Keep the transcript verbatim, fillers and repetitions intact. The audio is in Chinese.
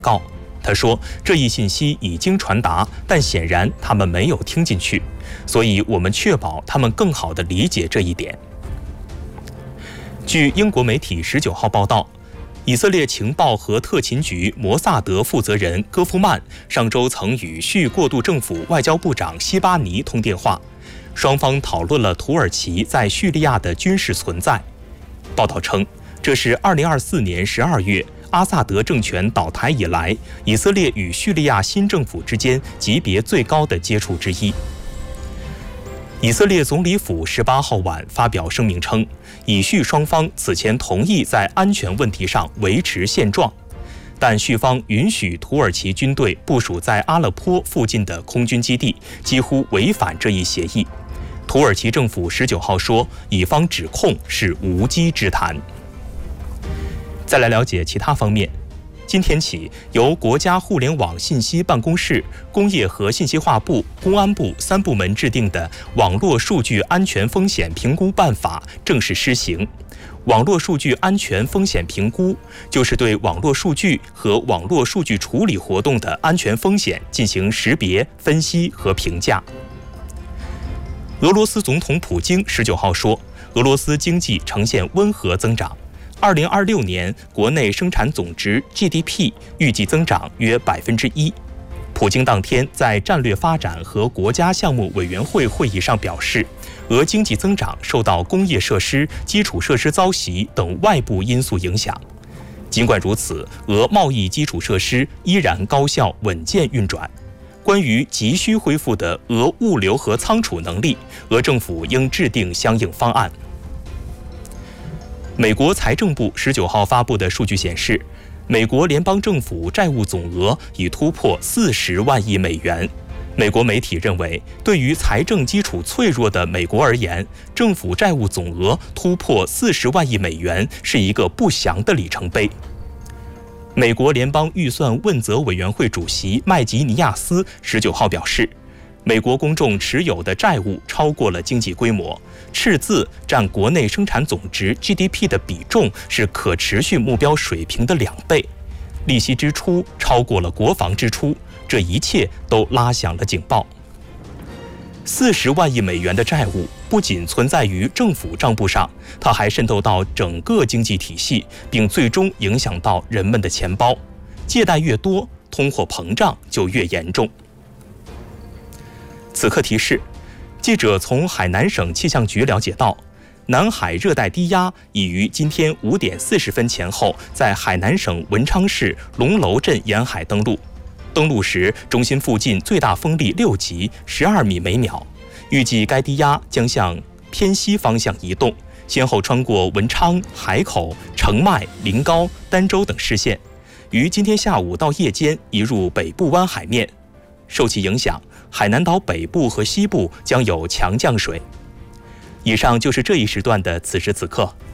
告。他说，这一信息已经传达，但显然他们没有听进去，所以我们确保他们更好地理解这一点。据英国媒体十九号报道，以色列情报和特勤局摩萨德负责人戈夫曼上周曾与叙过渡政府外交部长西巴尼通电话，双方讨论了土耳其在叙利亚的军事存在。报道称，这是二零二四年十二月阿萨德政权倒台以来，以色列与叙利亚新政府之间级别最高的接触之一。以色列总理府十八号晚发表声明称，以叙双方此前同意在安全问题上维持现状，但叙方允许土耳其军队部署在阿勒颇附近的空军基地，几乎违反这一协议。土耳其政府十九号说，以方指控是无稽之谈。再来了解其他方面。今天起，由国家互联网信息办公室、工业和信息化部、公安部三部门制定的《网络数据安全风险评估办法》正式施行。网络数据安全风险评估就是对网络数据和网络数据处理活动的安全风险进行识别、分析和评价。俄罗斯总统普京十九号说，俄罗斯经济呈现温和增长。二零二六年国内生产总值 G D P 预计增长约百分之一。普京当天在战略发展和国家项目委员会会议上表示，俄经济增长受到工业设施、基础设施遭袭等外部因素影响。尽管如此，俄贸易基础设施依然高效稳健运转。关于急需恢复的俄物流和仓储能力，俄政府应制定相应方案。美国财政部十九号发布的数据显示，美国联邦政府债务总额已突破四十万亿美元。美国媒体认为，对于财政基础脆弱的美国而言，政府债务总额突破四十万亿美元是一个不祥的里程碑。美国联邦预算问责委员会主席麦吉尼亚斯十九号表示，美国公众持有的债务超过了经济规模，赤字占国内生产总值 G D P 的比重是可持续目标水平的两倍，利息支出超过了国防支出，这一切都拉响了警报。四十万亿美元的债务不仅存在于政府账簿上，它还渗透到整个经济体系，并最终影响到人们的钱包。借贷越多，通货膨胀就越严重。此刻提示，记者从海南省气象局了解到，南海热带低压已于今天五点四十分前后在海南省文昌市龙楼镇沿海登陆。登陆时，中心附近最大风力六级，十二米每秒。预计该低压将向偏西方向移动，先后穿过文昌、海口、澄迈、临高、儋州等市县，于今天下午到夜间移入北部湾海面。受其影响，海南岛北部和西部将有强降水。以上就是这一时段的此时此刻。